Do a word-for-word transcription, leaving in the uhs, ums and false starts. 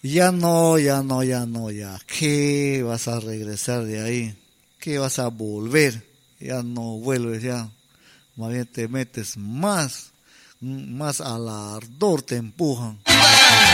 Ya no, ya no, ya no, ya. ¿Qué vas a regresar de ahí? ¿Qué vas a volver? Ya no vuelves, ya. Más bien te metes más, más al ardor te empujan.